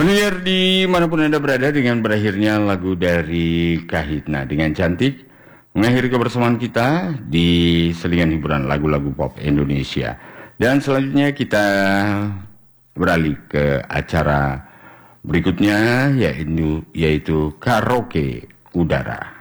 Pendengar dimanapun Anda berada, dengan berakhirnya lagu dari Kahitna dengan cantik mengakhiri kebersamaan kita di selingan hiburan lagu-lagu pop Indonesia. Dan selanjutnya kita beralih ke acara berikutnya, yaitu karaoke udara.